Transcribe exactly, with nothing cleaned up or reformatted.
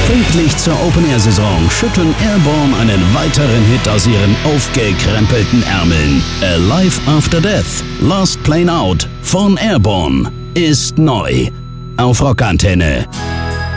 Pünktlich zur Open-Air-Saison schütteln Airborne einen weiteren Hit aus ihren aufgekrempelten Ärmeln. Alive After Death, Last Plane Out von Airborne ist neu auf Rockantenne.